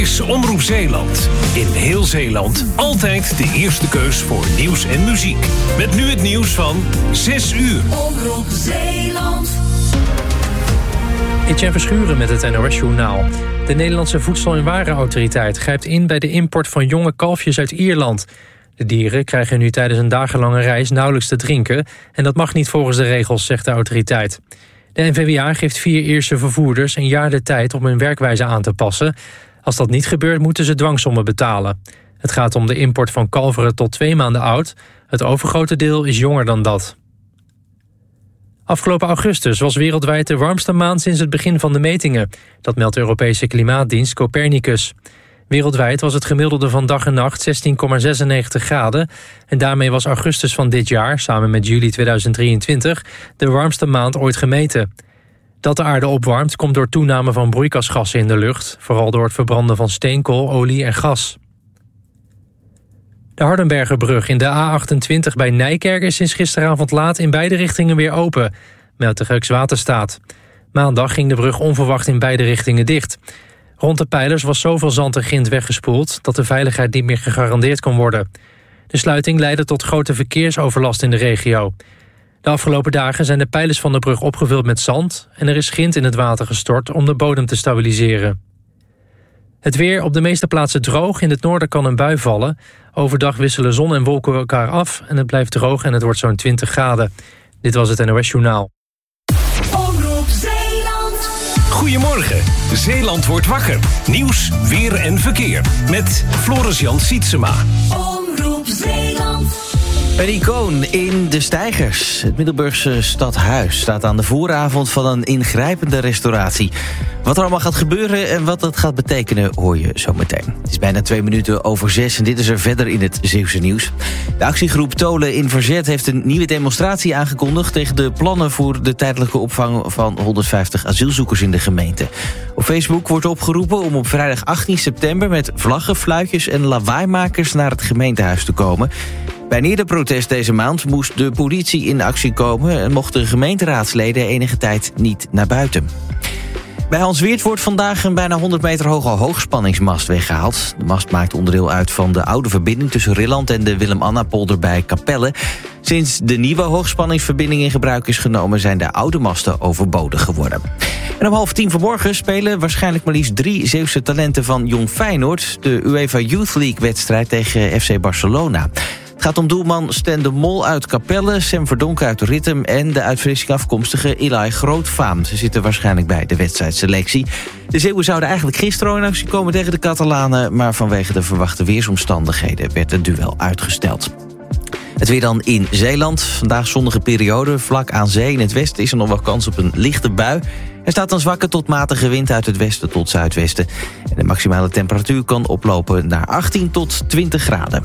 Is Omroep Zeeland. In heel Zeeland altijd de eerste keus voor nieuws en muziek. Met nu het nieuws van 6 uur. Omroep Zeeland. Etienne Verschuren met het NOS-journaal. De Nederlandse Voedsel- en Warenautoriteit grijpt in bij de import van jonge kalfjes uit Ierland. De dieren krijgen nu tijdens een dagenlange reis nauwelijks te drinken en dat mag niet volgens de regels, zegt de autoriteit. De NVWA geeft 4 Ierse vervoerders een jaar de tijd om hun werkwijze aan te passen. Als dat niet gebeurt, moeten ze dwangsommen betalen. Het gaat om de import van kalveren tot 2 maanden oud. Het overgrote deel is jonger dan dat. Afgelopen augustus was wereldwijd de warmste maand sinds het begin van de metingen. Dat meldt de Europese klimaatdienst Copernicus. Wereldwijd was het gemiddelde van dag en nacht 16,96 graden. En daarmee was augustus van dit jaar, samen met juli 2023... de warmste maand ooit gemeten. Dat de aarde opwarmt komt door toename van broeikasgassen in de lucht, vooral door het verbranden van steenkool, olie en gas. De Hardenbergerbrug in de A28 bij Nijkerk is sinds gisteravond laat in beide richtingen weer open, meldt de Rijkswaterstaat. Maandag ging de brug onverwacht in beide richtingen dicht. Rond de pijlers was zoveel zand en grind weggespoeld dat de veiligheid niet meer gegarandeerd kon worden. De sluiting leidde tot grote verkeersoverlast in de regio. De afgelopen dagen zijn de pijlers van de brug opgevuld met zand en er is grind in het water gestort om de bodem te stabiliseren. Het weer op de meeste plaatsen droog. In het noorden kan een bui vallen. Overdag wisselen zon en wolken elkaar af en het blijft droog en het wordt zo'n 20 graden. Dit was het NOS-journaal. Omroep Zeeland. Goedemorgen, Zeeland wordt wakker. Nieuws, weer en verkeer. Met Floris-Jan Sietsema. Omroep Zeeland. Een icoon in de Steigers. Het Middelburgse stadhuis staat aan de vooravond van een ingrijpende restauratie. Wat er allemaal gaat gebeuren en wat dat gaat betekenen hoor je zo meteen. Het is bijna 2 minuten over 6 en dit is er verder in het Zeeuwse nieuws. De actiegroep Tolen in Verzet heeft een nieuwe demonstratie aangekondigd tegen de plannen voor de tijdelijke opvang van 150 asielzoekers in de gemeente. Op Facebook wordt opgeroepen om op vrijdag 18 september met vlaggen, fluitjes en lawaaimakers naar het gemeentehuis te komen. Bij een eerder protest deze maand moest de politie in actie komen en mochten gemeenteraadsleden enige tijd niet naar buiten. Bij Hans Weert wordt vandaag een bijna 100 meter hoge hoogspanningsmast weggehaald. De mast maakt onderdeel uit van de oude verbinding tussen Rilland en de Willem-Anna-polder bij Capelle. Sinds de nieuwe hoogspanningsverbinding in gebruik is genomen zijn de oude masten overbodig geworden. En om 9:30 vanmorgen spelen waarschijnlijk maar liefst 3 Zeeuwse talenten van Jong Feyenoord de UEFA Youth League-wedstrijd tegen FC Barcelona. Het gaat om doelman Stan de Mol uit Capelle, Sam Verdonk uit Rittem en de uit Vlissingen afkomstige Eli Grootvaam. Ze zitten waarschijnlijk bij de wedstrijdselectie. De Zeeuwen zouden eigenlijk gisteren in actie komen tegen de Catalanen, maar vanwege de verwachte weersomstandigheden werd het duel uitgesteld. Het weer dan in Zeeland. Vandaag zonnige periode. Vlak aan zee in het westen is er nog wel kans op een lichte bui. Er staat een zwakke tot matige wind uit het westen tot zuidwesten. En de maximale temperatuur kan oplopen naar 18 tot 20 graden.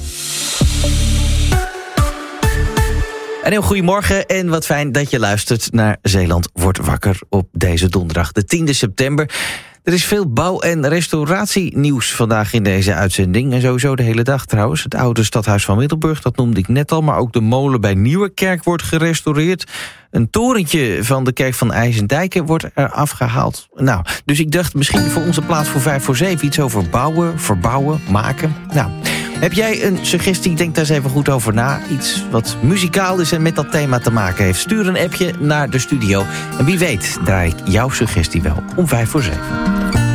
Een heel goedemorgen en wat fijn dat je luistert naar Zeeland wordt wakker op deze donderdag, de 10e september. Er is veel bouw- en restauratienieuws vandaag in deze uitzending. En sowieso de hele dag trouwens. Het oude stadhuis van Middelburg, dat noemde ik net al. Maar ook de molen bij Nieuwerkerk wordt gerestaureerd. Een torentje van de kerk van IJsendijken wordt er afgehaald. Nou, dus ik dacht misschien voor onze plaats voor 5 voor 7... iets over bouwen, verbouwen, maken. Nou, heb jij een suggestie? Denk daar eens even goed over na. Iets wat muzikaal is en met dat thema te maken heeft. Stuur een appje naar de studio. En wie weet draai ik jouw suggestie wel om 5 voor 7.